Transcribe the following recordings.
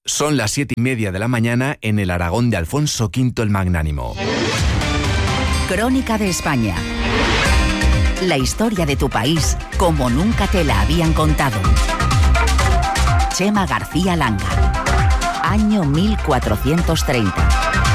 Son las 7:30 de la mañana en el Aragón de Alfonso V el Magnánimo. Crónica de España. La historia de tu país como nunca te la habían contado. Chema García Langa. Año 1430.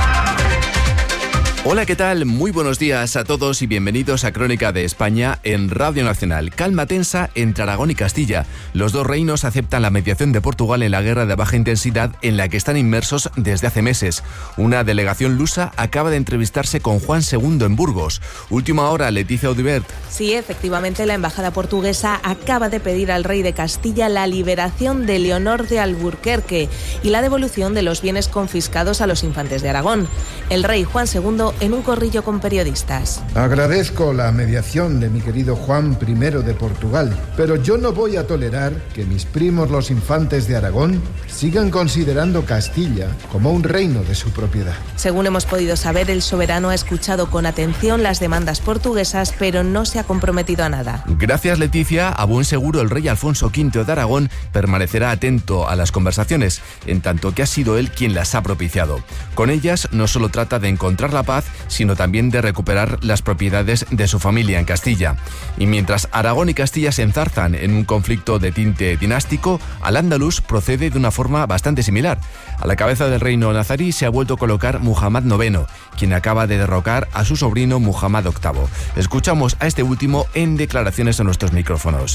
Hola, ¿qué tal? Muy buenos días a todos y bienvenidos a Crónica de España en Radio Nacional. Calma tensa entre Aragón y Castilla. Los dos reinos aceptan la mediación de Portugal en la guerra de baja intensidad en la que están inmersos desde hace meses. Una delegación lusa acaba de entrevistarse con Juan II en Burgos. Última hora, Leticia Audibert. Sí, efectivamente, la embajada portuguesa acaba de pedir al rey de Castilla la liberación de Leonor de Alburquerque y la devolución de los bienes confiscados a los infantes de Aragón. El rey Juan II en un corrillo con periodistas. Agradezco la mediación de mi querido Juan I de Portugal, pero yo no voy a tolerar que mis primos los infantes de Aragón sigan considerando Castilla como un reino de su propiedad. Según hemos podido saber, el soberano ha escuchado con atención las demandas portuguesas, pero no se ha comprometido a nada. Gracias, Leticia. A buen seguro el rey Alfonso V de Aragón permanecerá atento a las conversaciones, en tanto que ha sido él quien las ha propiciado. Con ellas no solo trata de encontrar la paz, sino también de recuperar las propiedades de su familia en Castilla. Y mientras Aragón y Castilla se enzarzan en un conflicto de tinte dinástico, Al-Ándalus procede de una forma bastante similar. A la cabeza del reino nazarí se ha vuelto a colocar Muhammad IX, quien acaba de derrocar a su sobrino Muhammad VIII. Escuchamos a este último en declaraciones a nuestros micrófonos.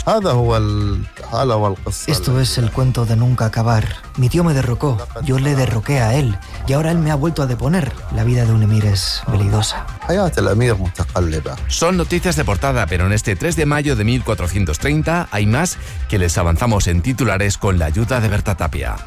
Esto es el cuento de nunca acabar. Mi tío me derrocó, yo le derroqué a él, y ahora él me ha vuelto a deponer. La vida de un emir es velidosa. Son noticias de portada, pero en este 3 de mayo de 1430 hay más que les avanzamos en titulares con la ayuda de Berta Tapia.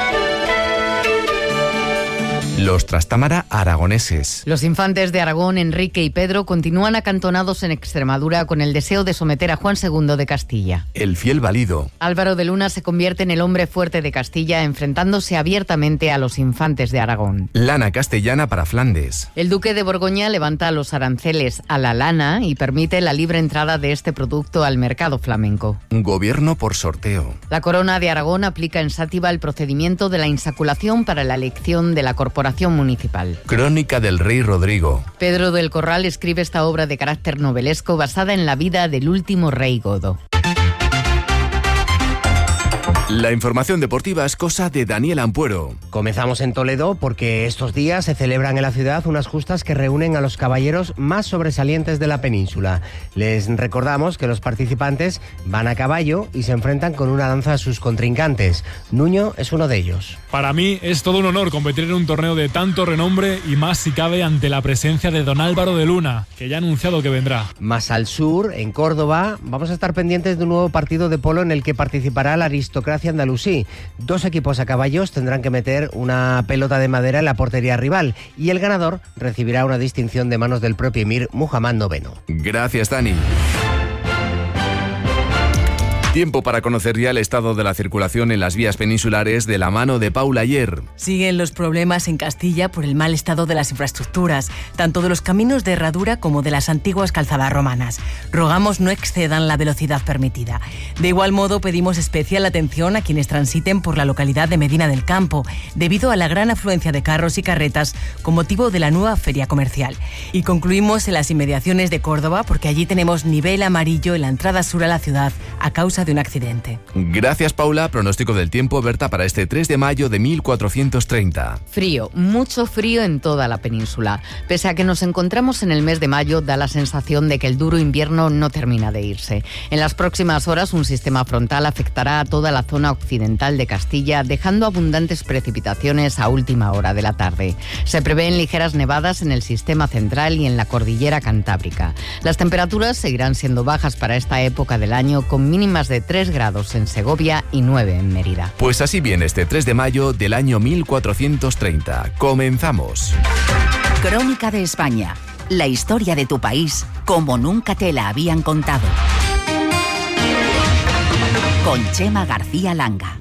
Los Trastámara aragoneses. Los infantes de Aragón, Enrique y Pedro, continúan acantonados en Extremadura con el deseo de someter a Juan II de Castilla. El fiel valido. Álvaro de Luna se convierte en el hombre fuerte de Castilla, enfrentándose abiertamente a los infantes de Aragón. Lana castellana para Flandes. El duque de Borgoña levanta los aranceles a la lana y permite la libre entrada de este producto al mercado flamenco. Gobierno por sorteo. La corona de Aragón aplica en Sátiva el procedimiento de la insaculación para la elección de la corporación municipal. Crónica del rey Rodrigo. Pedro del Corral escribe esta obra de carácter novelesco basada en la vida del último rey godo. La información deportiva es cosa de Daniel Ampuero. Comenzamos en Toledo porque estos días se celebran en la ciudad unas justas que reúnen a los caballeros más sobresalientes de la península. Les recordamos que los participantes van a caballo y se enfrentan con una lanza a sus contrincantes. Nuño es uno de ellos. Para mí es todo un honor competir en un torneo de tanto renombre y más si cabe ante la presencia de don Álvaro de Luna, que ya ha anunciado que vendrá. Más al sur, en Córdoba, vamos a estar pendientes de un nuevo partido de polo en el que participará la aristocracia andalusí. Dos equipos a caballos tendrán que meter una pelota de madera en la portería rival y el ganador recibirá una distinción de manos del propio emir Muhammad IX. Gracias, Dani. Tiempo para conocer ya el estado de la circulación en las vías peninsulares de la mano de Paula Ayer. Siguen los problemas en Castilla por el mal estado de las infraestructuras, tanto de los caminos de herradura como de las antiguas calzadas romanas. Rogamos no excedan la velocidad permitida. De igual modo, pedimos especial atención a quienes transiten por la localidad de Medina del Campo, debido a la gran afluencia de carros y carretas con motivo de la nueva feria comercial. Y concluimos en las inmediaciones de Córdoba, porque allí tenemos nivel amarillo en la entrada sur a la ciudad a causa de un accidente. Gracias, Paula. Pronóstico del tiempo, Berta, para este 3 de mayo de 1430. Frío, mucho frío en toda la península. Pese a que nos encontramos en el mes de mayo, da la sensación de que el duro invierno no termina de irse. En las próximas horas, un sistema frontal afectará a toda la zona occidental de Castilla, dejando abundantes precipitaciones a última hora de la tarde. Se prevén ligeras nevadas en el sistema central y en la cordillera cantábrica. Las temperaturas seguirán siendo bajas para esta época del año, con mínimas de 3 grados en Segovia y 9 en Mérida. Pues así viene este 3 de mayo del año 1430. Comenzamos. Crónica de España. La historia de tu país como nunca te la habían contado. Con Chema García Langa.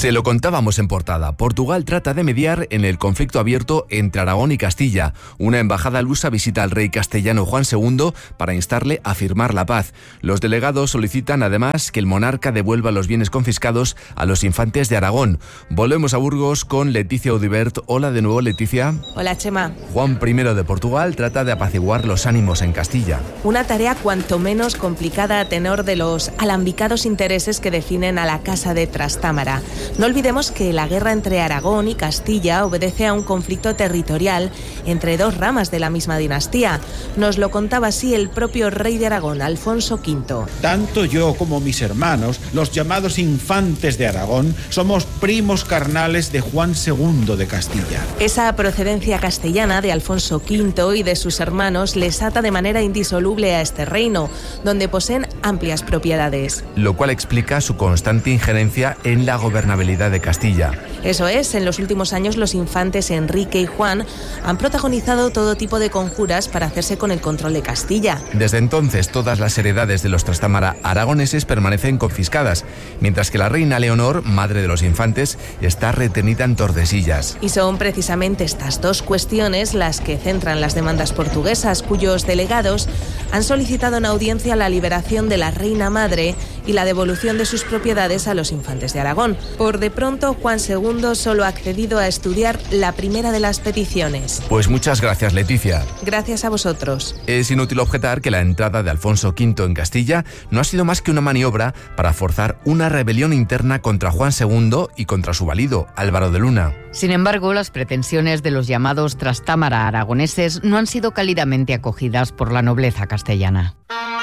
Se lo contábamos en portada. Portugal trata de mediar en el conflicto abierto entre Aragón y Castilla. Una embajada lusa visita al rey castellano Juan II para instarle a firmar la paz. Los delegados solicitan además que el monarca devuelva los bienes confiscados a los infantes de Aragón. Volvemos a Burgos con Leticia Audibert. Hola de nuevo, Leticia. Hola, Chema. Juan I de Portugal trata de apaciguar los ánimos en Castilla. Una tarea cuanto menos complicada a tenor de los alambicados intereses que definen a la Casa de Trastámara. No olvidemos que la guerra entre Aragón y Castilla obedece a un conflicto territorial entre dos ramas de la misma dinastía. Nos lo contaba así el propio rey de Aragón, Alfonso V. Tanto yo como mis hermanos, los llamados infantes de Aragón, somos primos carnales de Juan II de Castilla. Esa procedencia castellana de Alfonso V y de sus hermanos les ata de manera indisoluble a este reino, donde poseen amplias propiedades. Lo cual explica su constante injerencia en la gobernabilidad de Castilla. Eso es, en los últimos años los infantes Enrique y Juan han protagonizado todo tipo de conjuras para hacerse con el control de Castilla. Desde entonces, todas las heredades de los Trastámara aragoneses permanecen confiscadas, mientras que la reina Leonor, madre de los infantes, está retenida en Tordesillas. Y son precisamente estas dos cuestiones las que centran las demandas portuguesas, cuyos delegados han solicitado en audiencia la liberación de la reina madre y la devolución de sus propiedades a los infantes de Aragón. Por de pronto, Juan II solo ha accedido a estudiar la primera de las peticiones. Pues muchas gracias, Leticia. Gracias a vosotros. Es inútil objetar que la entrada de Alfonso V en Castilla no ha sido más que una maniobra para forzar una rebelión interna contra Juan II y contra su valido, Álvaro de Luna. Sin embargo, las pretensiones de los llamados Trastámara aragoneses no han sido cálidamente acogidas por la nobleza castellana.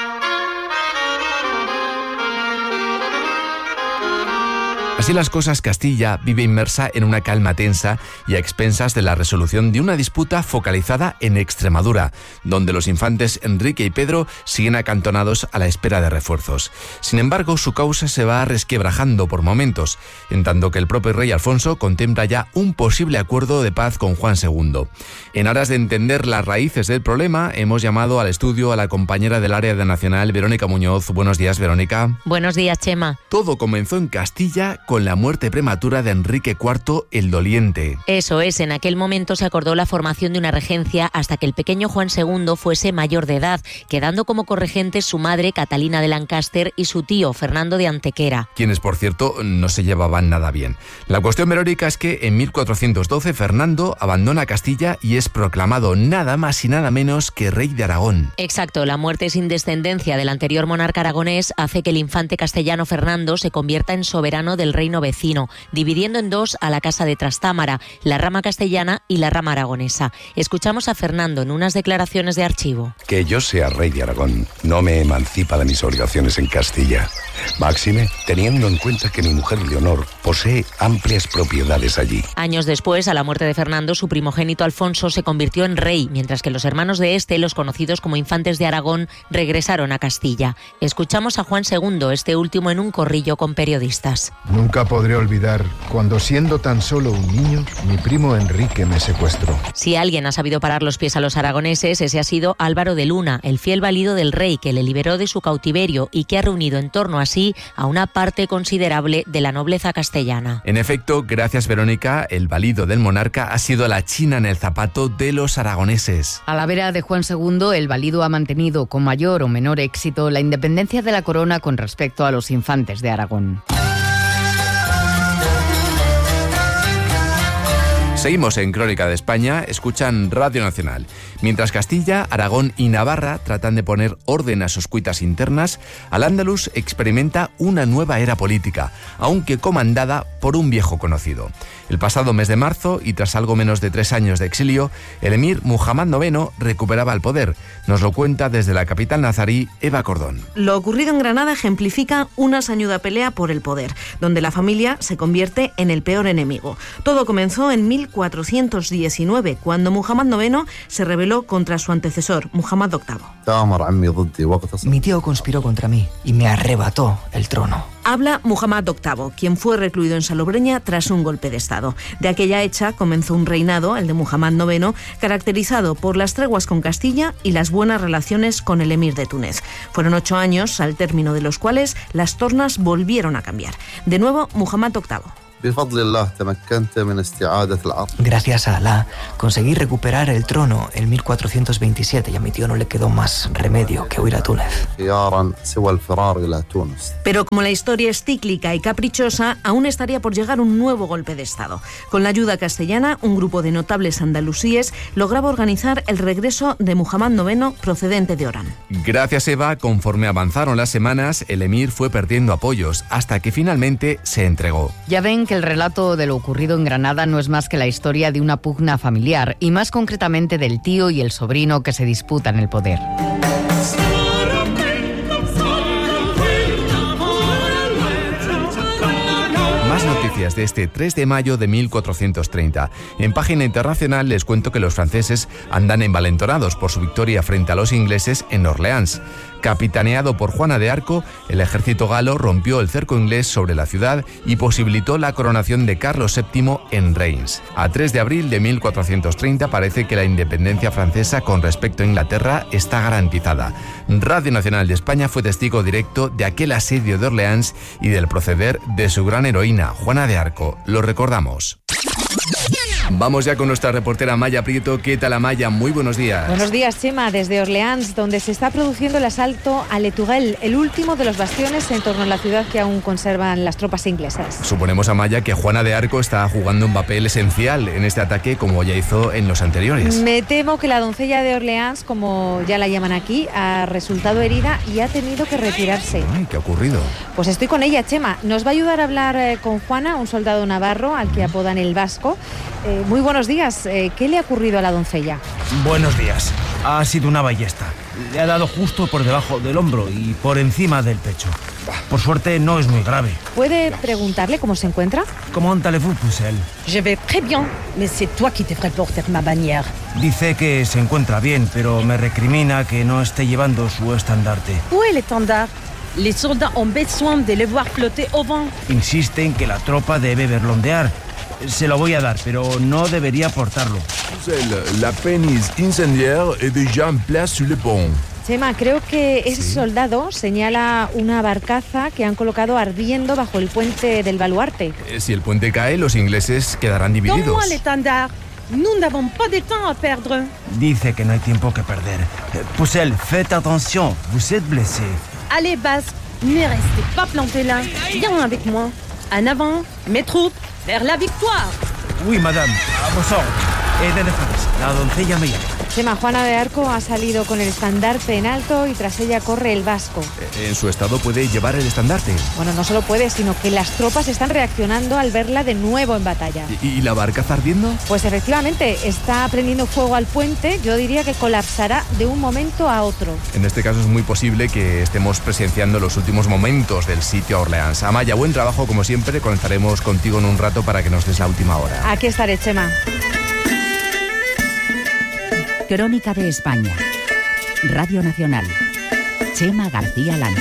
Así las cosas, Castilla vive inmersa en una calma tensa y a expensas de la resolución de una disputa focalizada en Extremadura, donde los infantes Enrique y Pedro siguen acantonados a la espera de refuerzos. Sin embargo, su causa se va resquebrajando por momentos, en tanto que el propio rey Alfonso contempla ya un posible acuerdo de paz con Juan II. En aras de entender las raíces del problema, hemos llamado al estudio a la compañera del área de Nacional, Verónica Muñoz. Buenos días, Verónica. Buenos días, Chema. Todo comenzó en Castilla con la muerte prematura de Enrique IV el Doliente. Eso es, en aquel momento se acordó la formación de una regencia hasta que el pequeño Juan II fuese mayor de edad, quedando como corregentes su madre Catalina de Lancaster y su tío Fernando de Antequera. Quienes, por cierto, no se llevaban nada bien. La cuestión, Verónica, es que en 1412 Fernando abandona Castilla y es proclamado nada más y nada menos que rey de Aragón. Exacto, la muerte sin descendencia del anterior monarca aragonés hace que el infante castellano Fernando se convierta en soberano del reino vecino, dividiendo en dos a la Casa de Trastámara, la rama castellana y la rama aragonesa. Escuchamos a Fernando en unas declaraciones de archivo. Que yo sea rey de Aragón no me emancipa de mis obligaciones en Castilla. Máxime, teniendo en cuenta que mi mujer Leonor posee amplias propiedades allí. Años después, a la muerte de Fernando, su primogénito Alfonso se convirtió en rey, mientras que los hermanos de este, los conocidos como infantes de Aragón, regresaron a Castilla. Escuchamos a Juan II, este último en un corrillo con periodistas. Nunca podré olvidar cuando, siendo tan solo un niño, mi primo Enrique me secuestró. Si alguien ha sabido parar los pies a los aragoneses, ese ha sido Álvaro de Luna, el fiel valido del rey que le liberó de su cautiverio y que ha reunido en torno así a una parte considerable de la nobleza castellana. En efecto, gracias, Verónica, el valido del monarca ha sido la china en el zapato de los aragoneses. A la vera de Juan II, el valido ha mantenido con mayor o menor éxito la independencia de la corona con respecto a los infantes de Aragón. Seguimos en Crónica de España, escuchan Radio Nacional. Mientras Castilla, Aragón y Navarra tratan de poner orden a sus cuitas internas, Al-Ándalus experimenta una nueva era política, aunque comandada por un viejo conocido. El pasado mes de marzo, y tras algo menos de 3 años de exilio, el emir Muhammad IX recuperaba el poder. Nos lo cuenta desde la capital nazarí, Eva Cordón. Lo ocurrido en Granada ejemplifica una sañuda pelea por el poder, donde la familia se convierte en el peor enemigo. Todo comenzó en 1419, cuando Muhammad IX se rebeló contra su antecesor, Muhammad VIII. Mi tío conspiró contra mí y me arrebató el trono. Habla Muhammad VIII, quien fue recluido en Salobreña tras un golpe de Estado. De aquella hecha comenzó un reinado, el de Muhammad IX, caracterizado por las treguas con Castilla y las buenas relaciones con el emir de Túnez. Fueron 8 años, al término de los cuales las tornas volvieron a cambiar. De nuevo, Muhammad VIII. Gracias a Alá, conseguí recuperar el trono en 1427 y a mi tío no le quedó más remedio que huir a Túnez. Pero como la historia es cíclica y caprichosa, aún estaría por llegar un nuevo golpe de Estado. Con la ayuda castellana, un grupo de notables andalusíes lograba organizar el regreso de Muhammad IX procedente de Orán. Gracias, Eva, conforme avanzaron las semanas, el emir fue perdiendo apoyos hasta que finalmente se entregó. Ya ven que el relato de lo ocurrido en Granada no es más que la historia de una pugna familiar y más concretamente del tío y el sobrino que se disputan el poder. Más noticias de este 3 de mayo de 1430. En página internacional les cuento que los franceses andan envalentonados por su victoria frente a los ingleses en Orleans. Capitaneado por Juana de Arco, el ejército galo rompió el cerco inglés sobre la ciudad y posibilitó la coronación de Carlos VII en Reims. A 3 de abril de 1430 parece que la independencia francesa con respecto a Inglaterra está garantizada. Radio Nacional de España fue testigo directo de aquel asedio de Orleans y del proceder de su gran heroína, Juana de Arco. Lo recordamos. Vamos ya con nuestra reportera Maya Prieto. ¿Qué tal, Maya? Muy buenos días. Buenos días, Chema, desde Orleans, donde se está produciendo el asalto a Le Tourelle, el último de los bastiones en torno a la ciudad que aún conservan las tropas inglesas. Suponemos, Amaya, que Juana de Arco está jugando un papel esencial en este ataque, como ya hizo en los anteriores. Me temo que la doncella de Orleans, como ya la llaman aquí, ha resultado herida y ha tenido que retirarse. Ay, ¿qué ha ocurrido? Pues estoy con ella, Chema. Nos va a ayudar a hablar con Juana, un soldado navarro al que apodan el Vasco. Muy buenos días. ¿Qué le ha ocurrido a la doncella? Buenos días. Ha sido una ballesta. Le ha dado justo por debajo del hombro y por encima del pecho. Por suerte no es muy grave. ¿Puede preguntarle cómo se encuentra? ¿Comment allez-vous, Pucelle? Je vais très bien, mais c'est toi qui devrais porter ma bannière. Dice que se encuentra bien, pero me recrimina que no esté llevando su estandarte. Où est l'étendard? Les soldats ont besoin de le voir flotter au vent. Insiste en que la tropa debe verlondear. Se lo voy a dar, pero no debería portarlo. La pénis incendiaire est déjà en place sur le pont. Chema, creo que ese soldado señala una barcaza que han colocado ardiendo bajo el puente del baluarte. Si el puente cae, los ingleses quedarán divididos. Donne-moi l'étendard. Nous n'avons pas de temps à perdre. Dice que no hay tiempo que perder. Pucelle, faites attention, vous êtes blessé. Allez, Basque, ne restez pas plantés là. Viens avec moi. En avant, mes troupes, vers la victoire. Oui, madame, a vos ordres. He de dejarles. La doncella me llama. Chema, Juana de Arco ha salido con el estandarte en alto y tras ella corre el Vasco. ¿En su estado puede llevar el estandarte? Bueno, no solo puede, sino que las tropas están reaccionando al verla de nuevo en batalla. ¿Y la barcaza ardiendo? Pues efectivamente, está prendiendo fuego al puente. Yo diría que colapsará de un momento a otro. En este caso es muy posible que estemos presenciando los últimos momentos del sitio a Orleans. Amaya, buen trabajo como siempre. Conectaremos contigo en un rato para que nos des la última hora. Aquí estaré, Chema. Crónica de España. Radio Nacional. Chema García Landa.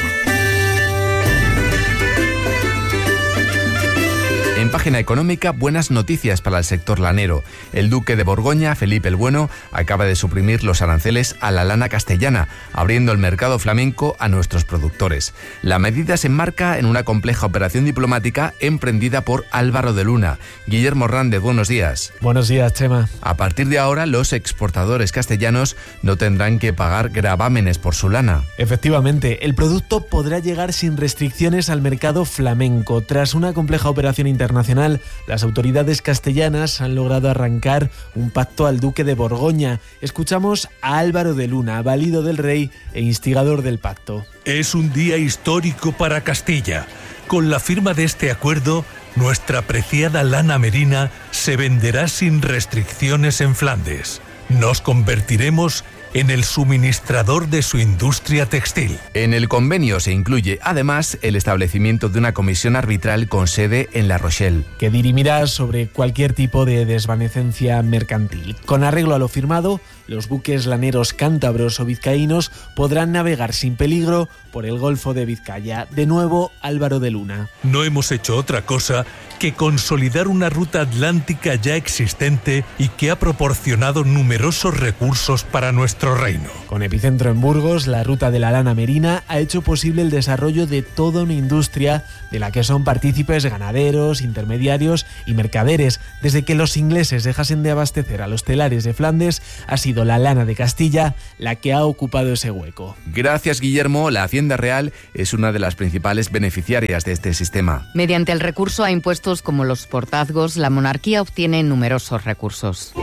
En página económica, buenas noticias para el sector lanero. El duque de Borgoña, Felipe el Bueno, acaba de suprimir los aranceles a la lana castellana, abriendo el mercado flamenco a nuestros productores. La medida se enmarca en una compleja operación diplomática emprendida por Álvaro de Luna. Guillermo Hernández, buenos días. Buenos días, Chema. A partir de ahora, los exportadores castellanos no tendrán que pagar gravámenes por su lana. Efectivamente, el producto podrá llegar sin restricciones al mercado flamenco. Tras una compleja operación internacional, las autoridades castellanas han logrado arrancar un pacto al duque de Borgoña. Escuchamos a Álvaro de Luna, valido del rey e instigador del pacto. Es un día histórico para Castilla. Con la firma de este acuerdo, nuestra preciada lana merina se venderá sin restricciones en Flandes. Nos convertiremos en el suministrador de su industria textil. En el convenio se incluye, además, el establecimiento de una comisión arbitral con sede en La Rochelle, que dirimirá sobre cualquier tipo de desvanecencia mercantil. Con arreglo a lo firmado, los buques laneros cántabros o vizcaínos podrán navegar sin peligro por el Golfo de Vizcaya. De nuevo, Álvaro de Luna. No hemos hecho otra cosa que consolidar una ruta atlántica ya existente y que ha proporcionado numerosos recursos para nuestro reino. Con epicentro en Burgos, la ruta de la lana merina ha hecho posible el desarrollo de toda una industria de la que son partícipes ganaderos, intermediarios y mercaderes. Desde que los ingleses dejasen de abastecer a los telares de Flandes, ha sido la lana de Castilla la que ha ocupado ese hueco. Gracias, Guillermo. La Hacienda Real es una de las principales beneficiarias de este sistema. Mediante el recurso a impuestos como los portazgos, la monarquía obtiene numerosos recursos.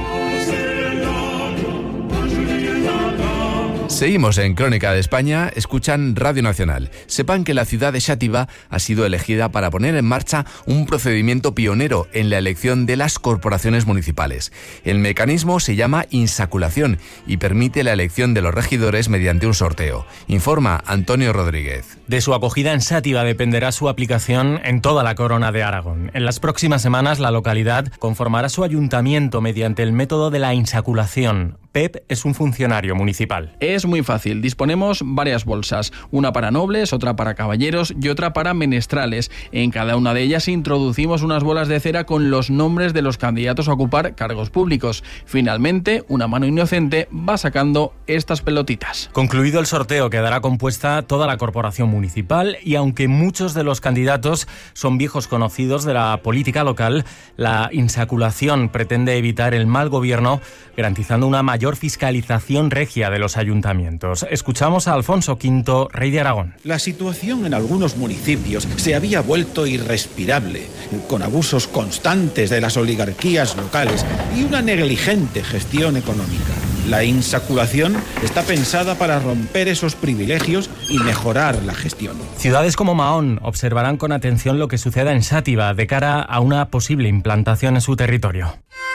Seguimos en Crónica de España, escuchan Radio Nacional. Sepan que la ciudad de Xàtiva ha sido elegida para poner en marcha un procedimiento pionero en la elección de las corporaciones municipales. El mecanismo se llama insaculación y permite la elección de los regidores mediante un sorteo. Informa Antonio Rodríguez. De su acogida en Xàtiva dependerá su aplicación en toda la Corona de Aragón. En las próximas semanas la localidad conformará su ayuntamiento mediante el método de la insaculación. Pep es un funcionario municipal. Es muy fácil. Disponemos varias bolsas, una para nobles, otra para caballeros y otra para menestrales. En cada una de ellas introducimos unas bolas de cera con los nombres de los candidatos a ocupar cargos públicos. Finalmente, una mano inocente va sacando estas pelotitas. Concluido el sorteo, quedará compuesta toda la corporación municipal y aunque muchos de los candidatos son viejos conocidos de la política local, la insaculación pretende evitar el mal gobierno, garantizando una mayor fiscalización regia de los ayuntamientos. Escuchamos a Alfonso V, rey de Aragón. La situación en algunos municipios se había vuelto irrespirable, con abusos constantes de las oligarquías locales y una negligente gestión económica. La insaculación está pensada para romper esos privilegios y mejorar la gestión. Ciudades como Mahón observarán con atención lo que suceda en Xàtiva de cara a una posible implantación en su territorio.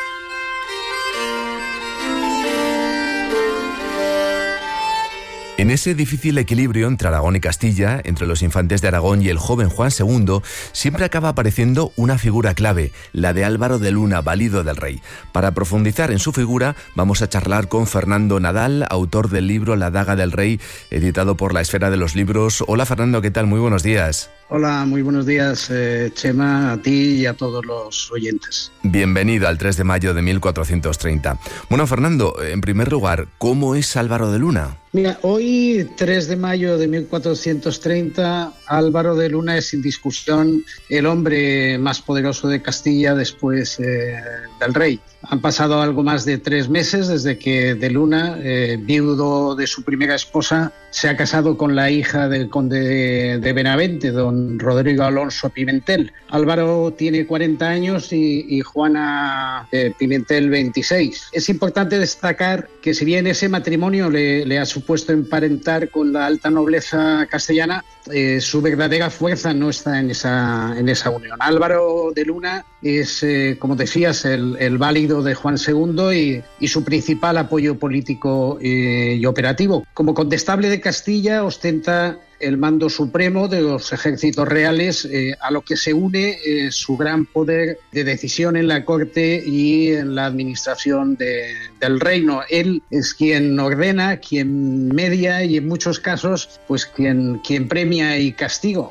En ese difícil equilibrio entre Aragón y Castilla, entre los infantes de Aragón y el joven Juan II, siempre acaba apareciendo una figura clave, la de Álvaro de Luna, valido del rey. Para profundizar en su figura, vamos a charlar con Fernando Nadal, autor del libro La daga del rey, editado por La Esfera de los Libros. Hola Fernando, ¿qué tal? Muy buenos días. Hola, muy buenos días, Chema, a ti y a todos los oyentes. Bienvenido al 3 de mayo de 1430. Bueno, Fernando, en primer lugar, ¿cómo es Álvaro de Luna? Mira, hoy, 3 de mayo de 1430, Álvaro de Luna es sin discusión el hombre más poderoso de Castilla después del rey. Han pasado algo más de 3 meses desde que de Luna, viudo de su primera esposa, se ha casado con la hija del conde de Benavente, don Rodrigo Alonso Pimentel. Álvaro tiene 40 años y Juana Pimentel 26. Es importante destacar que si bien ese matrimonio le ha supuesto emparentar con la alta nobleza castellana, su verdadera fuerza no está en esa unión. Álvaro de Luna es, como decías, el válido de Juan II y su principal apoyo político y operativo. Como condestable de Castilla ostenta el mando supremo de los ejércitos reales, a lo que se une su gran poder de decisión en la corte y en la administración del reino. Él es quien ordena, quien media y en muchos casos pues quien premia y castiga.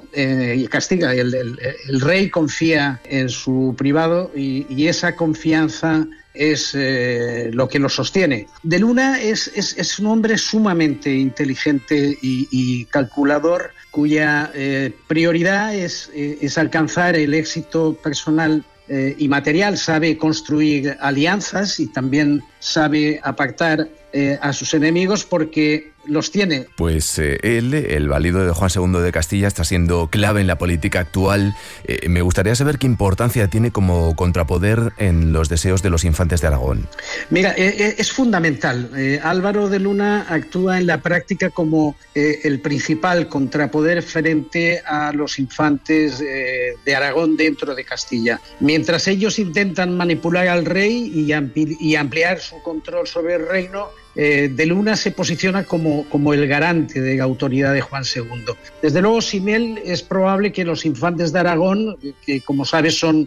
El rey confía en su privado y esa confianza es lo que lo sostiene. De Luna es un hombre sumamente inteligente y calculador, cuya prioridad es alcanzar el éxito personal y material. Sabe construir alianzas y también sabe apartar a sus enemigos porque los tiene. Pues él, el válido de Juan II de Castilla, está siendo clave en la política actual. Me gustaría saber qué importancia tiene como contrapoder en los deseos de los infantes de Aragón. Mira, es fundamental. Álvaro de Luna actúa en la práctica como el principal contrapoder frente a los infantes de Aragón dentro de Castilla. Mientras ellos intentan manipular al rey y ampliar su control sobre el reino, de Luna se posiciona como el garante de la autoridad de Juan II. Desde luego, sin él es probable que los infantes de Aragón, que como sabes son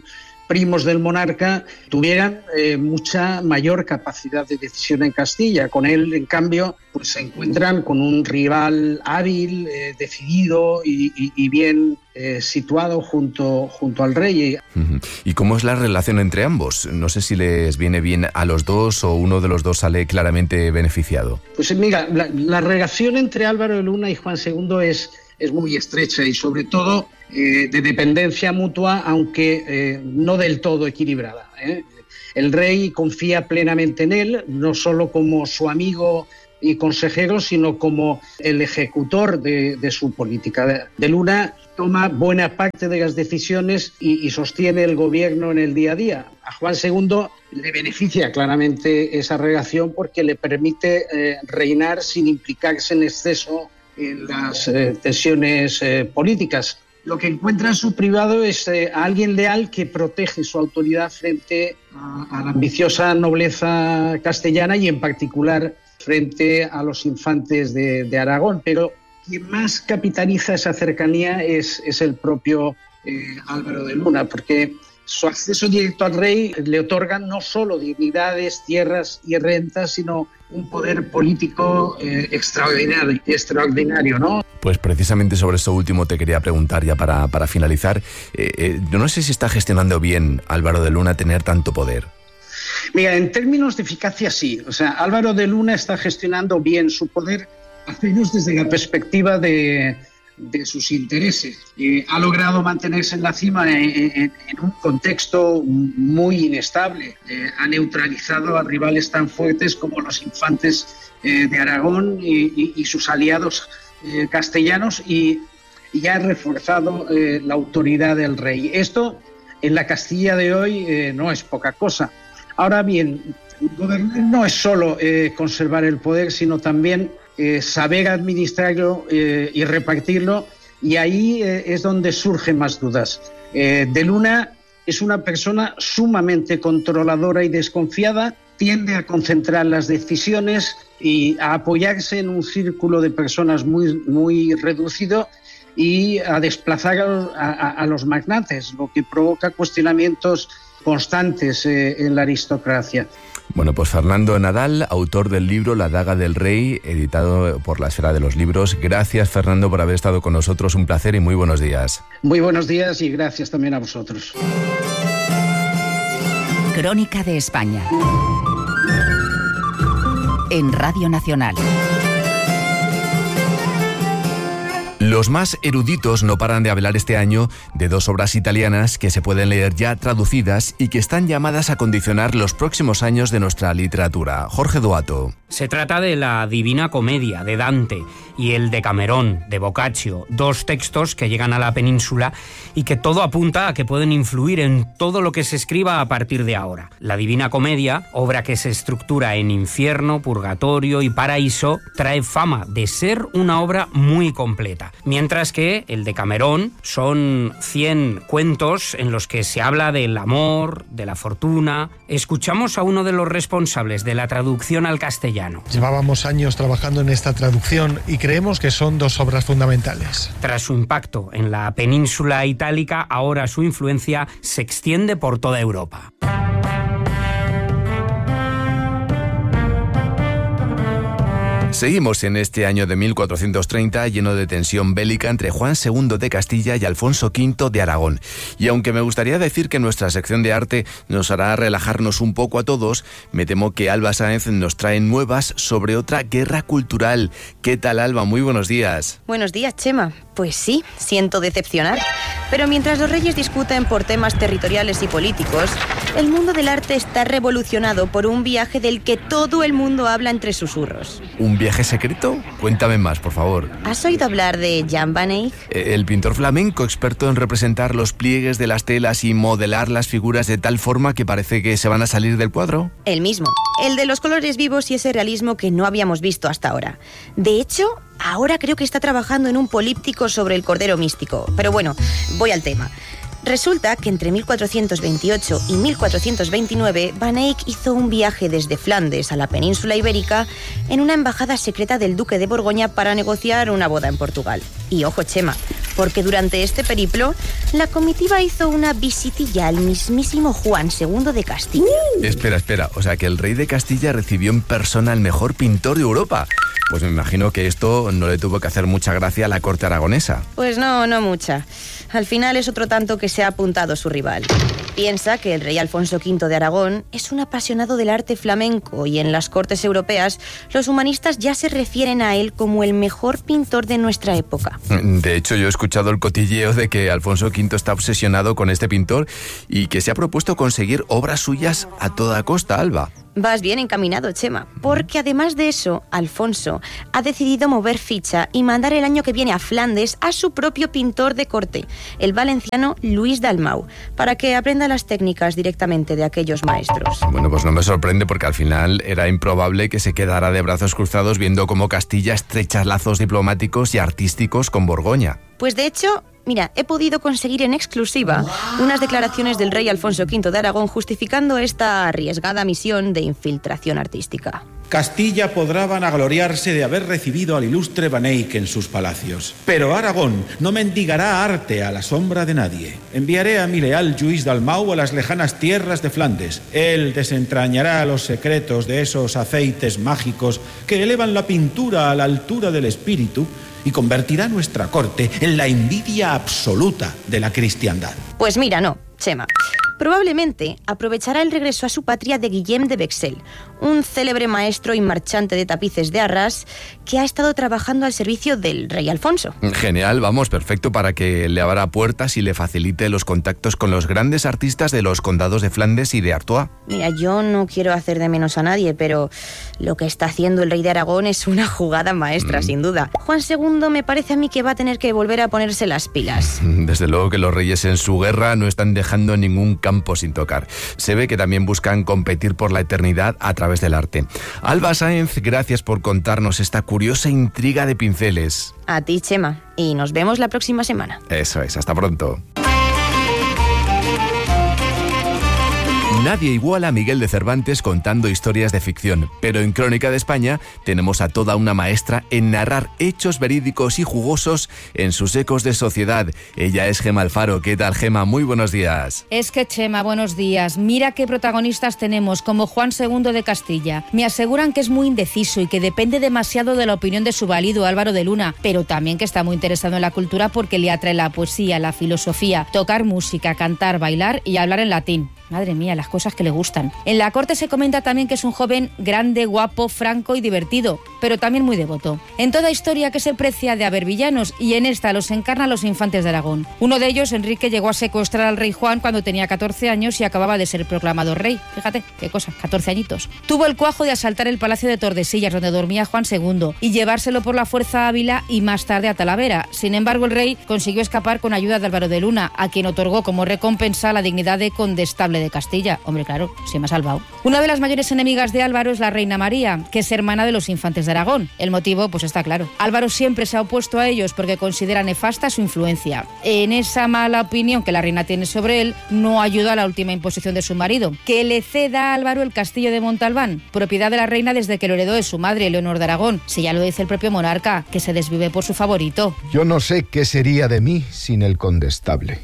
primos del monarca tuvieran mucha mayor capacidad de decisión en Castilla. Con él, en cambio, pues se encuentran con un rival hábil, decidido y bien situado junto al rey. ¿Y cómo es la relación entre ambos? No sé si les viene bien a los dos o uno de los dos sale claramente beneficiado. Pues mira, la relación entre Álvaro de Luna y Juan II es muy estrecha y sobre todo de dependencia mutua, aunque no del todo equilibrada. El rey confía plenamente en él, no solo como su amigo y consejero, sino como el ejecutor de su política. De Luna toma buena parte de las decisiones y sostiene el gobierno en el día a día. A Juan II le beneficia claramente esa relación porque le permite reinar sin implicarse en exceso en las tensiones políticas. Lo que encuentra en su privado es a alguien leal que protege su autoridad frente a la ambiciosa nobleza castellana y en particular frente a los infantes de Aragón. Pero quien más capitaliza esa cercanía es el propio Álvaro de Luna, porque su acceso directo al rey le otorga no solo dignidades, tierras y rentas, sino un poder político extraordinario, ¿no? Pues precisamente sobre esto último te quería preguntar ya para finalizar. Yo no sé si está gestionando bien Álvaro de Luna tener tanto poder. Mira, en términos de eficacia sí. O sea, Álvaro de Luna está gestionando bien su poder, al menos desde la perspectiva de sus intereses. Ha logrado mantenerse en la cima en un contexto muy inestable. Ha neutralizado a rivales tan fuertes como los infantes de Aragón y sus aliados castellanos y ha reforzado la autoridad del rey. Esto en la Castilla de hoy no es poca cosa. Ahora bien, gobernar no es solo conservar el poder, sino también saber administrarlo y repartirlo, y ahí es donde surgen más dudas. De Luna es una persona sumamente controladora y desconfiada, tiende a concentrar las decisiones y a apoyarse en un círculo de personas muy reducido y a desplazar a los magnates, lo que provoca cuestionamientos constantes en la aristocracia. Bueno, pues Fernando Nadal, autor del libro La daga del rey, editado por la Esfera de los Libros. Gracias, Fernando, por haber estado con nosotros. Un placer y muy buenos días. Muy buenos días y gracias también a vosotros. Crónica de España. En Radio Nacional. Los más eruditos no paran de hablar este año de dos obras italianas que se pueden leer ya traducidas y que están llamadas a condicionar los próximos años de nuestra literatura. Jorge Duato. Se trata de la Divina Comedia de Dante y el Decamerón de Boccaccio, dos textos que llegan a la península y que todo apunta a que pueden influir en todo lo que se escriba a partir de ahora. La Divina Comedia, obra que se estructura en infierno, purgatorio y paraíso, trae fama de ser una obra muy completa. Mientras que el Decamerón son 100 cuentos en los que se habla del amor, de la fortuna. Escuchamos a uno de los responsables de la traducción al castellano. Llevábamos años trabajando en esta traducción y creemos que son dos obras fundamentales. Tras su impacto en la península itálica, ahora su influencia se extiende por toda Europa. Seguimos en este año de 1430 lleno de tensión bélica entre Juan II de Castilla y Alfonso V de Aragón. Y aunque me gustaría decir que nuestra sección de arte nos hará relajarnos un poco a todos, me temo que Alba Sáenz nos trae nuevas sobre otra guerra cultural. ¿Qué tal, Alba? Muy buenos días. Buenos días, Chema. Pues sí, siento decepcionar. Pero mientras los reyes discuten por temas territoriales y políticos, el mundo del arte está revolucionado por un viaje del que todo el mundo habla entre susurros. ¿Un viaje secreto? Cuéntame más, por favor. ¿Has oído hablar de Jan van Eyck? El pintor flamenco experto en representar los pliegues de las telas y modelar las figuras de tal forma que parece que se van a salir del cuadro. El mismo, el de los colores vivos y ese realismo que no habíamos visto hasta ahora. De hecho, ahora creo que está trabajando en un políptico sobre el Cordero Místico. Pero bueno, voy al tema. Resulta que entre 1428 y 1429 Van Eyck hizo un viaje desde Flandes a la península ibérica en una embajada secreta del duque de Borgoña para negociar una boda en Portugal. Y ojo, Chema, porque durante este periplo la comitiva hizo una visitilla al mismísimo Juan II de Castilla. Espera, o sea que el rey de Castilla recibió en persona al mejor pintor de Europa. Pues me imagino que esto no le tuvo que hacer mucha gracia a la corte aragonesa. Pues no mucha. Al final es otro tanto que se ha apuntado su rival. Piensa que el rey Alfonso V de Aragón es un apasionado del arte flamenco y en las cortes europeas los humanistas ya se refieren a él como el mejor pintor de nuestra época. De hecho, yo he escuchado el cotilleo de que Alfonso V está obsesionado con este pintor y que se ha propuesto conseguir obras suyas a toda costa, Alba. Vas bien encaminado, Chema, porque además de eso, Alfonso ha decidido mover ficha y mandar el año que viene a Flandes a su propio pintor de corte, el valenciano Luis Dalmau, para que aprenda las técnicas directamente de aquellos maestros. Bueno, pues no me sorprende porque al final era improbable que se quedara de brazos cruzados viendo cómo Castilla estrecha lazos diplomáticos y artísticos con Borgoña. Pues de hecho, mira, he podido conseguir en exclusiva unas declaraciones del rey Alfonso V de Aragón justificando esta arriesgada misión de infiltración artística. Castilla podrá vanagloriarse de haber recibido al ilustre Van Eyck en sus palacios. Pero Aragón no mendigará arte a la sombra de nadie. Enviaré a mi leal Lluís Dalmau a las lejanas tierras de Flandes. Él desentrañará los secretos de esos aceites mágicos que elevan la pintura a la altura del espíritu y convertirá nuestra corte en la envidia absoluta de la cristiandad. Pues mira, no, Chema. Probablemente aprovechará el regreso a su patria de Guillem de Bexel, un célebre maestro y marchante de tapices de Arras que ha estado trabajando al servicio del rey Alfonso. Genial, vamos, perfecto para que le abra puertas y le facilite los contactos con los grandes artistas de los condados de Flandes y de Artois. Mira, yo no quiero hacer de menos a nadie, pero lo que está haciendo el rey de Aragón es una jugada maestra, sin duda. Juan II me parece a mí que va a tener que volver a ponerse las pilas. Desde luego que los reyes en su guerra no están dejando ningún campo sin tocar. Se ve que también buscan competir por la eternidad a través del arte. Alba Sáenz, gracias por contarnos esta curiosa intriga de pinceles. A ti, Chema, y nos vemos la próxima semana. Eso es, hasta pronto. Nadie iguala a Miguel de Cervantes contando historias de ficción, pero en Crónica de España tenemos a toda una maestra en narrar hechos verídicos y jugosos en sus ecos de sociedad. Ella es Gema Alfaro. ¿Qué tal, Gema? Muy buenos días. Es que, Chema, buenos días. Mira qué protagonistas tenemos, como Juan II de Castilla. Me aseguran que es muy indeciso y que depende demasiado de la opinión de su valido Álvaro de Luna, pero también que está muy interesado en la cultura porque le atrae la poesía, la filosofía, tocar música, cantar, bailar y hablar en latín. Madre mía, las cosas que le gustan. En la corte se comenta también que es un joven grande, guapo, franco y divertido, pero también muy devoto. En toda historia que se precia de haber villanos, y en esta los encarnan los infantes de Aragón. Uno de ellos, Enrique, llegó a secuestrar al rey Juan cuando tenía 14 años y acababa de ser proclamado rey. Fíjate, qué cosa, 14 añitos. Tuvo el cuajo de asaltar el palacio de Tordesillas, donde dormía Juan II, y llevárselo por la fuerza a Ávila y más tarde a Talavera. Sin embargo, el rey consiguió escapar con ayuda de Álvaro de Luna, a quien otorgó como recompensa la dignidad de condestable de Castilla. Hombre, claro, se me ha salvado. Una de las mayores enemigas de Álvaro es la reina María, que es hermana de los infantes de Aragón. El motivo, pues está claro. Álvaro siempre se ha opuesto a ellos porque considera nefasta su influencia. En esa mala opinión que la reina tiene sobre él, no ayuda a la última imposición de su marido, que le ceda a Álvaro el castillo de Montalbán, propiedad de la reina desde que lo heredó de su madre, Leonor de Aragón. Si ya lo dice el propio monarca, que se desvive por su favorito. Yo no sé qué sería de mí sin el condestable.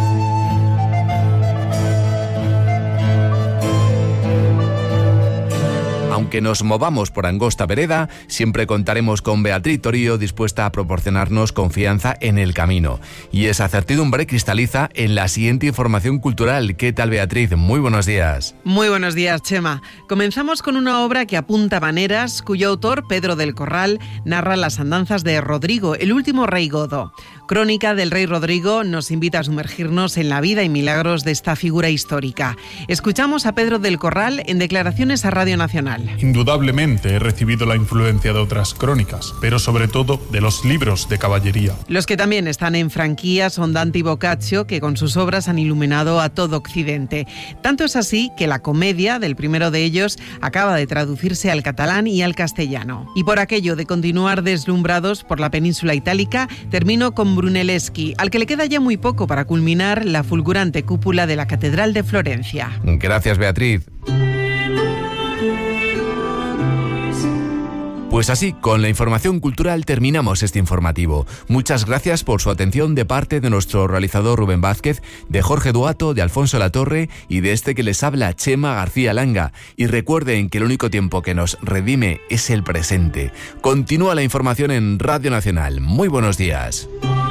Aunque nos movamos por angosta vereda, siempre contaremos con Beatriz Torío, dispuesta a proporcionarnos confianza en el camino. Y esa certidumbre cristaliza en la siguiente información cultural. ¿Qué tal, Beatriz? Muy buenos días. Muy buenos días, Chema. Comenzamos con una obra que apunta maneras, cuyo autor, Pedro del Corral, narra las andanzas de Rodrigo, el último rey godo. Crónica del rey Rodrigo nos invita a sumergirnos en la vida y milagros de esta figura histórica. Escuchamos a Pedro del Corral en declaraciones a Radio Nacional. Indudablemente he recibido la influencia de otras crónicas, pero sobre todo de los libros de caballería. Los que también están en franquía son Dante y Boccaccio, que con sus obras han iluminado a todo Occidente. Tanto es así que la comedia del primero de ellos acaba de traducirse al catalán y al castellano. Y por aquello de continuar deslumbrados por la península itálica, termino con Brunelleschi, al que le queda ya muy poco para culminar la fulgurante cúpula de la Catedral de Florencia. Gracias, Beatriz. Pues así, con la información cultural terminamos este informativo. Muchas gracias por su atención de parte de nuestro realizador Rubén Vázquez, de Jorge Duato, de Alfonso Latorre y de este que les habla, Chema García Langa. Y recuerden que el único tiempo que nos redime es el presente. Continúa la información en Radio Nacional. Muy buenos días.